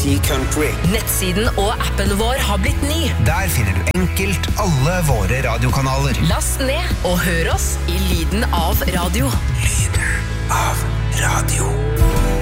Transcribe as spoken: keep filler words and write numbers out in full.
T Country. Nettsiden og appen vår har blitt ny. Der finner du enkelt alle våre radiokanaler. Last ned og hør oss i lyden av radio. Lyden av radio.